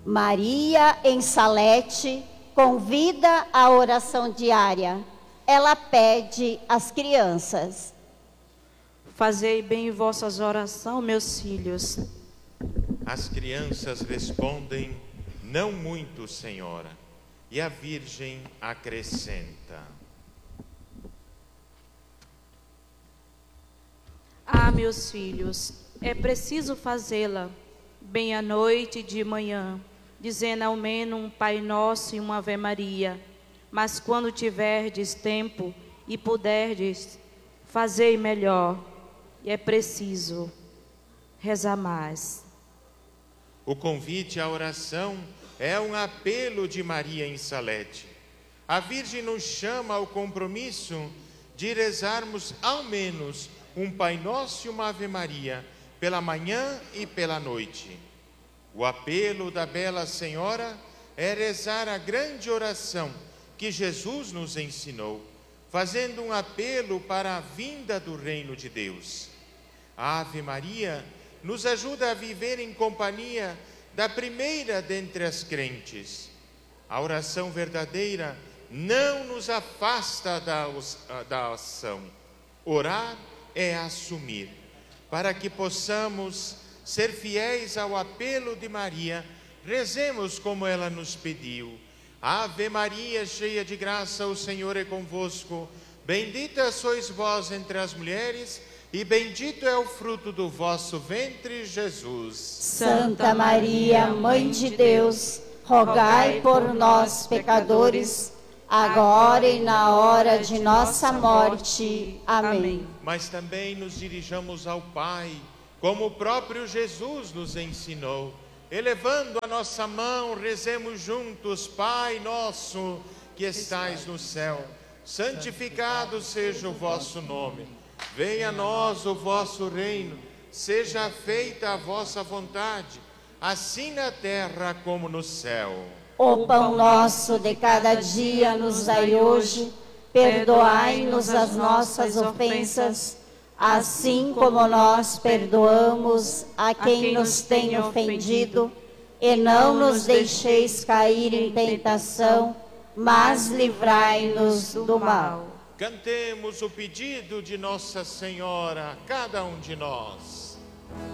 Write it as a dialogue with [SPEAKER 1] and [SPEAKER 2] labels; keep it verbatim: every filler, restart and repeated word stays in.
[SPEAKER 1] Maria, em Salete, convida à oração diária. Ela pede às crianças:
[SPEAKER 2] fazei bem vossas orações, meus filhos.
[SPEAKER 3] As crianças respondem: não muito, Senhora. E a Virgem acrescenta:
[SPEAKER 2] ah, meus filhos, é preciso fazê-la bem à noite e de manhã, dizendo ao menos um Pai Nosso e uma Ave Maria. Mas quando tiverdes tempo e puderdes, fazei melhor. E é preciso rezar mais.
[SPEAKER 3] O convite à oração é um apelo de Maria em Salete. A Virgem nos chama ao compromisso de rezarmos ao menos um Pai Nosso e uma Ave Maria, pela manhã e pela noite. O apelo da Bela Senhora é rezar a grande oração que Jesus nos ensinou, fazendo um apelo para a vinda do reino de Deus. A Ave Maria nos ajuda a viver em companhia da primeira dentre as crentes. A oração verdadeira não nos afasta da, da ação. Orar é assumir. Para que possamos ser fiéis ao apelo de Maria, rezemos como ela nos pediu. Ave Maria, cheia de graça, o Senhor é convosco. Bendita sois vós entre as mulheres, e bendito é o fruto do vosso ventre, Jesus.
[SPEAKER 1] Santa Maria, Mãe de Deus, rogai por nós, pecadores, agora e na hora de nossa morte. Amém.
[SPEAKER 3] Mas também nos dirijamos ao Pai, como o próprio Jesus nos ensinou. Elevando a nossa mão, rezemos juntos: Pai nosso que estais no céu, santificado seja o vosso nome. Venha a nós o vosso reino, seja feita a vossa vontade, assim na terra como no céu.
[SPEAKER 1] O pão nosso de cada dia nos dai hoje, perdoai-nos as nossas ofensas, assim como nós perdoamos a quem nos tem ofendido, e não nos deixeis cair em tentação, mas livrai-nos do mal.
[SPEAKER 3] Cantemos o pedido de Nossa Senhora, cada um de nós.